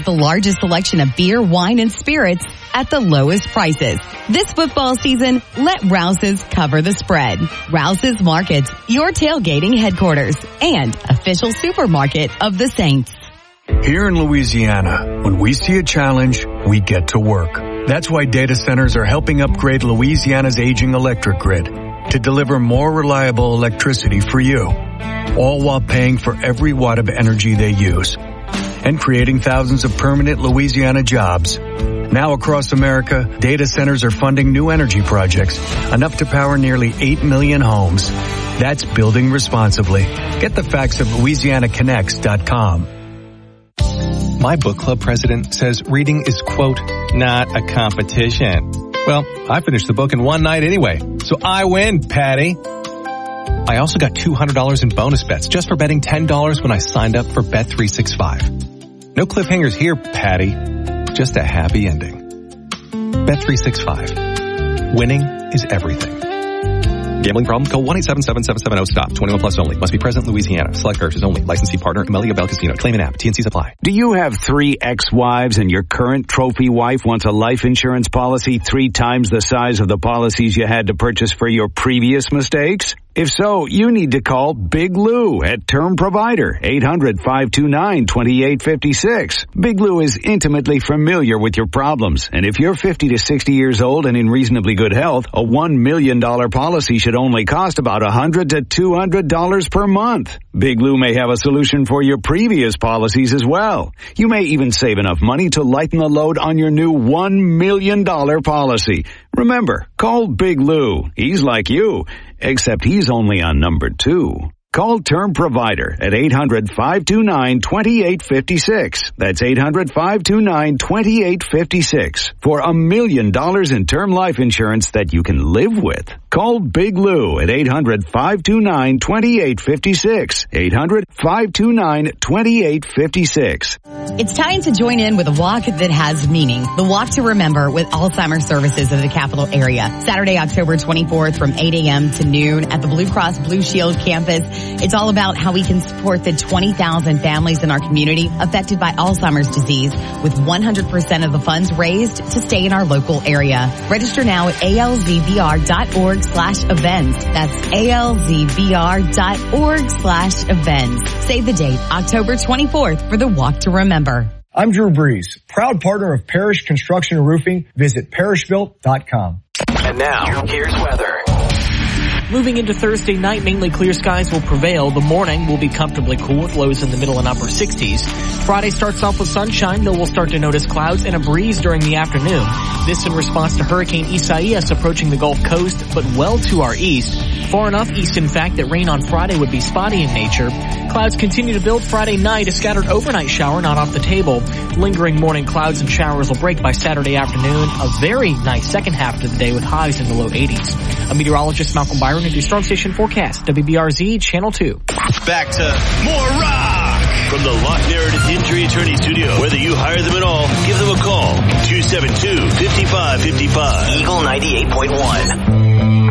the largest selection of beer, wine, and spirits at the lowest prices. This football season, let Rouse's cover the spread. Rouse's Market, your tailgating headquarters and official supermarket of the Saints. Here in Louisiana, when we see a challenge, we get to work. That's why data centers are helping upgrade Louisiana's aging electric grid to deliver more reliable electricity for you, all while paying for every watt of energy they use and creating thousands of permanent Louisiana jobs. Now across America, data centers are funding new energy projects, enough to power nearly 8 million homes. That's building responsibly. Get the facts at LouisianaConnects.com. My book club president says reading is, quote, not a competition. Well, I finished the book in one night anyway, so I win, Patty. I also got $200 in bonus bets just for betting $10 when I signed up for Bet365. No cliffhangers here, Patty. Just a happy ending. Bet365. Winning is everything. Gambling problem? Call 1-877-770-STOP. 21 plus only. Must be present in Louisiana. Select purchase only. Licensee partner, Amelia Bell Casino. Claim and app. TNCs apply. Do you have 3 ex-wives and your current trophy wife wants a life insurance policy 3 times the size of the policies you had to purchase for your previous mistakes? If so, you need to call Big Lou at Term Provider, 800-529-2856. Big Lou is intimately familiar with your problems, and if you're 50 to 60 years old and in reasonably good health, a $1 million policy should only cost about $100 to $200 per month. Big Lou may have a solution for your previous policies as well. You may even save enough money to lighten the load on your new $1 million policy. Remember, call Big Lou. He's like you, except he's only on number 2. Call Term Provider at 800-529-2856. That's 800-529-2856 for $1 million in term life insurance that you can live with. Call Big Lou at 800-529-2856. 800-529-2856. It's time to join in with a walk that has meaning. The Walk to Remember with Alzheimer's Services of the Capital Area. Saturday, October 24th from 8 a.m. to noon at the Blue Cross Blue Shield campus. It's all about how we can support the 20,000 families in our community affected by Alzheimer's disease with 100% of the funds raised to stay in our local area. Register now at alzbr.org/events. That's alzbr.org/events. Save the date, October 24th for the Walk to Remember. I'm Drew Brees, proud partner of Parish Construction and Roofing. Visit parishbuilt.com. And now, here's weather. Moving into Thursday night, mainly clear skies will prevail. The morning will be comfortably cool with lows in the middle and upper 60s. Friday starts off with sunshine, though we'll start to notice clouds and a breeze during the afternoon. This in response to Hurricane Isaias approaching the Gulf Coast, but well to our east. Far enough east, in fact, that rain on Friday would be spotty in nature. Clouds continue to build Friday night. A scattered overnight shower not off the table. Lingering morning clouds and showers will break by Saturday afternoon. A very nice second half to the day with highs in the low 80s. A meteorologist, Malcolm Byron, with your Storm Station forecast. WBRZ Channel 2. Back to more rock from the Lochner Injury Attorney Studio. Whether you hire them at all, give them a call. 272-5555. Eagle 98.1.